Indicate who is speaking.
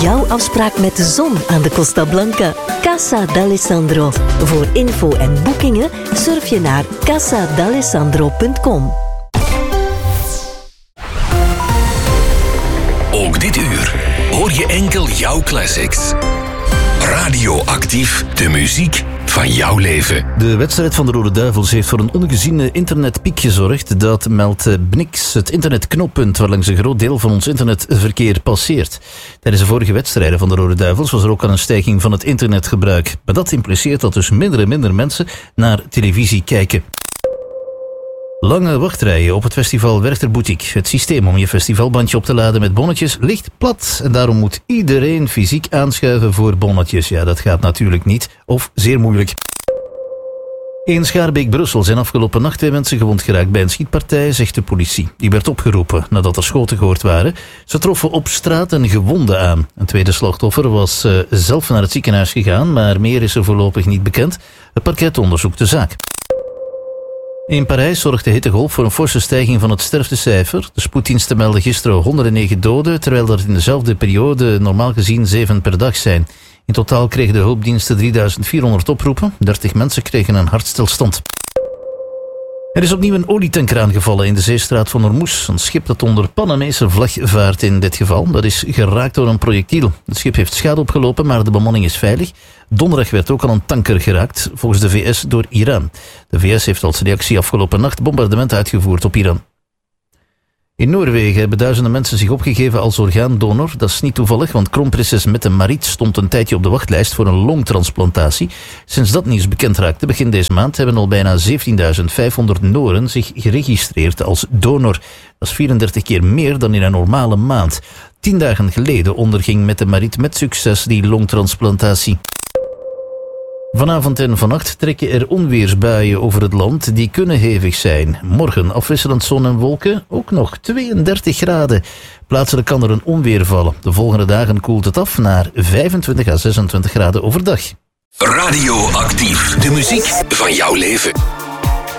Speaker 1: jouw afspraak met de zon aan de Costa Blanca. Casa d'Alessandro. Voor info en boekingen surf je naar casadalessandro.com.
Speaker 2: Ook dit uur hoor je enkel jouw classics. Radioactief, de muziek van jouw leven.
Speaker 3: De wedstrijd van de Rode Duivels heeft voor een ongeziene internetpiek gezorgd. Dat meldt Bnix, het internetknoppunt waarlangs een groot deel van ons internetverkeer passeert. Tijdens de vorige wedstrijden van de Rode Duivels was er ook al een stijging van het internetgebruik. Maar dat impliceert dat dus minder en minder mensen naar televisie kijken. Lange wachtrijen op het festival Werchter Boutique. Het systeem om je festivalbandje op te laden met bonnetjes ligt plat. En daarom moet iedereen fysiek aanschuiven voor bonnetjes. Ja, dat gaat natuurlijk niet. Of zeer moeilijk. In Schaarbeek-Brussel zijn afgelopen nacht 2 mensen gewond geraakt bij een schietpartij, zegt de politie. Die werd opgeroepen nadat er schoten gehoord waren. Ze troffen op straat een gewonde aan. Een tweede slachtoffer was zelf naar het ziekenhuis gegaan, maar meer is er voorlopig niet bekend. Het parket onderzoekt de zaak. In Parijs zorgt de hittegolf voor een forse stijging van het sterftecijfer. De spoeddiensten melden gisteren 109 doden, terwijl er in dezelfde periode normaal gezien 7 per dag zijn. In totaal kregen de hulpdiensten 3400 oproepen. 30 mensen kregen een hartstilstand. Er is opnieuw een olietanker aangevallen in de zeestraat van Ormuz. Een schip dat onder Panamese vlag vaart in dit geval. Dat is geraakt door een projectiel. Het schip heeft schade opgelopen, maar de bemanning is veilig. Donderdag werd ook al een tanker geraakt, volgens de VS door Iran. De VS heeft als reactie afgelopen nacht bombardementen uitgevoerd op Iran. In Noorwegen hebben duizenden mensen zich opgegeven als orgaandonor. Dat is niet toevallig, want kroonprinses Mette-Marit stond een tijdje op de wachtlijst voor een longtransplantatie. Sinds dat nieuws bekend raakte begin deze maand hebben al bijna 17.500 Noren zich geregistreerd als donor. Dat is 34 keer meer dan in een normale maand. 10 dagen geleden onderging Mette-Marit met succes die longtransplantatie. Vanavond en vannacht trekken er onweersbuien over het land. Die kunnen hevig zijn. Morgen afwisselend zon en wolken, ook nog 32 graden. Plaatselijk kan er een onweer vallen. De volgende dagen koelt het af naar 25 à 26 graden overdag.
Speaker 2: Radioactief, de muziek van jouw leven.